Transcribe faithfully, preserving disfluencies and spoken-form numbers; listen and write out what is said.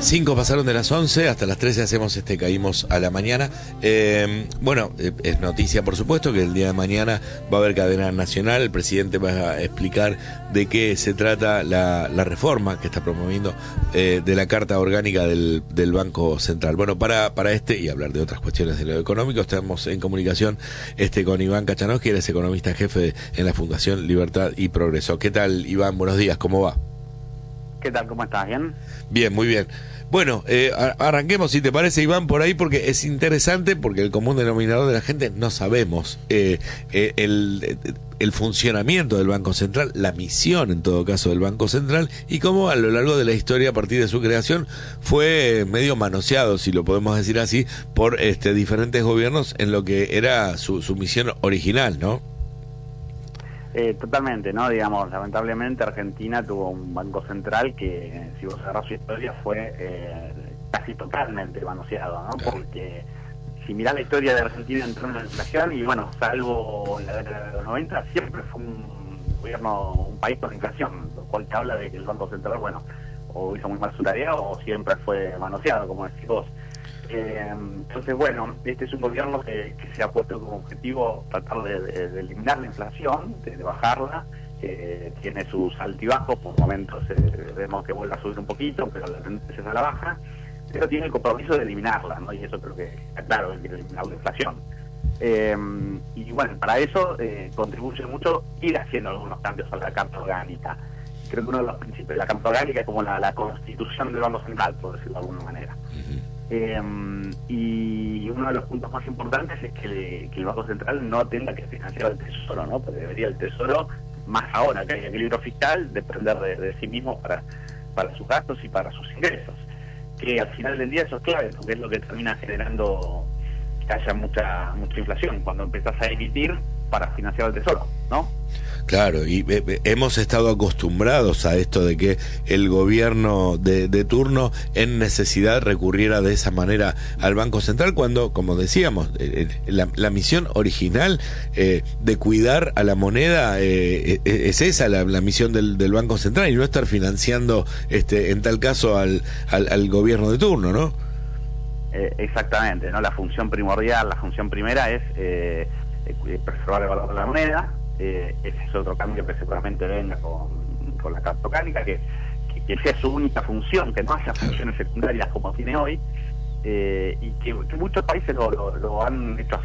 Cinco pasaron de las once, hasta las trece hacemos este Caímos a la Mañana. Eh, bueno, eh, es noticia por supuesto que el día de mañana va a haber cadena nacional. El presidente va a explicar de qué se trata la, la reforma que está promoviendo eh, de la Carta Orgánica del, del Banco Central. Bueno, para, para este y hablar de otras cuestiones de lo económico, estamos en comunicación este con Iván Kachanowski, él es economista jefe de, en la Fundación Libertad y Progreso. ¿Qué tal, Iván? Buenos días, ¿cómo va? ¿Qué tal? ¿Cómo estás? ¿Bien? Bien, muy bien. Bueno, eh, arranquemos, si te parece, Iván, por ahí, porque es interesante, porque el común denominador de la gente no sabemos eh, eh, el, el funcionamiento del Banco Central, la misión, en todo caso, del Banco Central, y cómo a lo largo de la historia, a partir de su creación, fue medio manoseado, si lo podemos decir así, por este diferentes gobiernos en lo que era su, su misión original, ¿no? Eh, totalmente, ¿no? Digamos, lamentablemente Argentina tuvo un banco central que, si vos agarrás su historia, fue eh, casi totalmente manoseado, ¿no? Porque si mirás la historia de Argentina en torno a la inflación, y bueno, salvo la década de los noventa, siempre fue un gobierno, un país con inflación, lo cual te habla de que el Banco Central, bueno, o hizo muy mal su tarea o siempre fue manoseado, como decís vos. Eh, entonces, bueno, este es un gobierno que, que se ha puesto como objetivo tratar de, de, de eliminar la inflación, de, de bajarla. Eh, tiene sus altibajos, por momentos eh, vemos que vuelve a subir un poquito, pero la tendencia es a la baja, pero tiene el compromiso de eliminarla, ¿no? Y eso creo que está claro, el eliminar la inflación. Eh, y bueno, para eso eh, contribuye mucho ir haciendo algunos cambios a la Carta Orgánica. Creo que uno de los principios de la Carta Orgánica es como la, la constitución del Banco Central, por decirlo de alguna manera. Eh, y uno de los puntos más importantes es que, le, que el Banco Central no tenga que financiar el Tesoro, ¿no? Porque debería el Tesoro, más ahora que hay equilibrio fiscal, depender de, de sí mismo para, para sus gastos y para sus ingresos. Que al final del día eso es clave, porque es lo que termina generando que haya mucha mucha inflación, cuando empezás a emitir para financiar el Tesoro, ¿no? Claro, y eh, hemos estado acostumbrados a esto de que el gobierno de, de turno en necesidad recurriera de esa manera al Banco Central, cuando, como decíamos, eh, la, la misión original eh, de cuidar a la moneda eh, es esa, la, la misión del, del Banco Central, y no estar financiando este en tal caso al, al, al gobierno de turno, ¿no? Eh, exactamente, ¿no? La función primordial, la función primera es eh, preservar el valor de la moneda. Eh, ese es otro cambio que seguramente venga con, con la Carta Orgánica, que, que, que sea su única función, que no haya funciones secundarias como tiene hoy, eh, y que, que muchos países lo, lo, lo han hecho así.